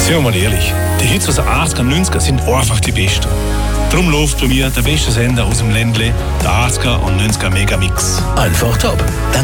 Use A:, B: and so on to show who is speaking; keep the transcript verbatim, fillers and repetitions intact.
A: Seien wir mal ehrlich, die Hits aus den achtziger und neunziger sind einfach die besten. Darum läuft bei mir der beste Sender aus dem Ländle, der achtziger und neunziger Megamix.
B: Einfach top. Dann